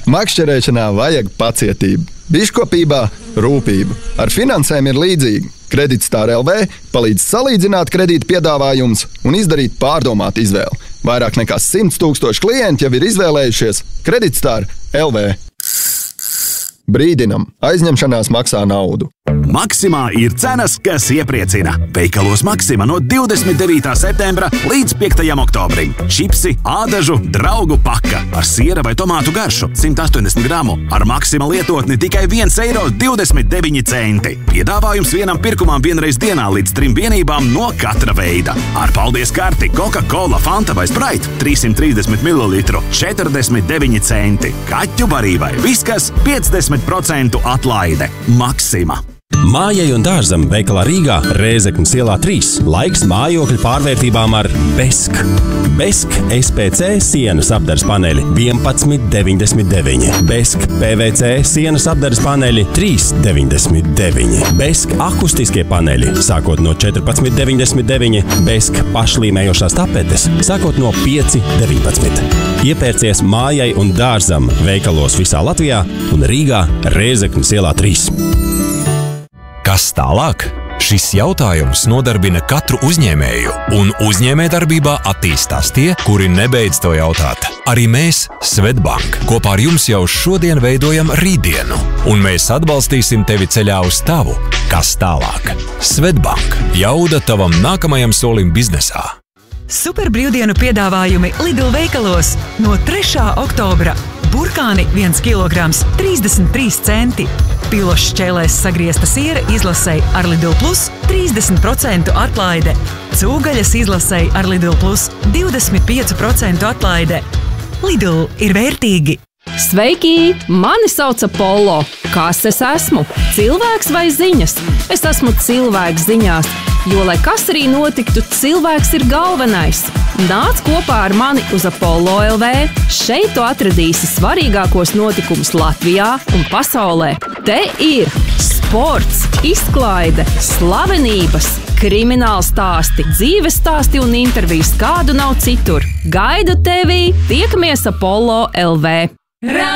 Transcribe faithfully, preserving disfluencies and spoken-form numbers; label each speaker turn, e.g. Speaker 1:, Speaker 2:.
Speaker 1: Makšķerēšanā vajag pacietību, biškopībā rūpību. Ar finansēm ir līdzīgi. Kreditstar L V palīdz salīdzināt kredīta piedāvājumus un izdarīt pārdomātu izvēli. Vairāk nekā simts tūkstoši klienti jau ir izvēlējušies Kreditstar L V. Brīdinam, aizņemšanās maksā naudu.
Speaker 2: Maksimā ir cenas, kas iepriecina. Veikalos Maksima no divdesmit devītā septembra līdz piektajam oktobrim. Čipsi, ādažu, draugu paka ar siera vai tomātu garšu simt astoņdesmit gramu ar Maksima lietotni tikai viens eiro divdesmit deviņi centi. Piedāvājums vienam pirkumam vienreiz dienā līdz trim vienībām no katra veida. Ar paldies karti Coca-Cola, Fanta vai Sprite trīssimt trīsdesmit mililitru četrdesmit deviņi centi. Kaķu barībai Viskas piecdesmit procentu atlaide. Maksima.
Speaker 3: Mājai un dārzam veikalā Rīgā Rēzeknes ielā trīs. Laiks mājokļu pārvērtībām ar Besk. Besk S P C sienas apdares paneļi vienpadsmit deviņdesmit deviņi. Besk P V C sienas apdares paneļi trīs deviņdesmit deviņi. Besk akustiskie paneļi sākot no četrpadsmit deviņdesmit deviņi. Besk pašlīmējošās tapetes sākot no pieci deviņpadsmit. Iepērcies mājai un dārzam veikalos visā Latvijā un Rīgā Rēzeknes ielā trīs.
Speaker 4: Kas tālāk? Šis jautājums nodarbina katru uzņēmēju, un uzņēmējdarbībā attīstās tie, kuri nebeidz to jautāt. Arī mēs, Svetbank, kopā ar jums jau šodien veidojam rītdienu, un mēs atbalstīsim tevi ceļā uz tavu. Kas tālāk? Svetbank. Jauda tavam nākamajam solim biznesā.
Speaker 5: Super brīvdienu piedāvājumi Lidl veikalos no trešā oktobra. Burkāni viens kilograms trīsdesmit trīs centi. Pilošs šķēlēs sagriezta siera izlasei ar Lidl Plus trīsdesmit procentu atlaide. Cūgaļas izlasei ar Lidl Plus divdesmit pieci procentu atlaide. Lidl ir vērtīgi!
Speaker 6: Sveiki! Mani sauc Apollo. Kas es esmu? Cilvēks vai ziņas? Es esmu cilvēks ziņās, jo, lai kas arī notiktu, cilvēks ir galvenais. Nāc kopā ar mani uz Apollo L V. Šeit tu atradīsi svarīgākos notikumus Latvijā un pasaulē. Te ir sports, izklaide, slavenības, krimināla stāsti, dzīves stāsti un intervijas, kādu nav citur. Gaidu tevi! Tiekamies Apollo L V.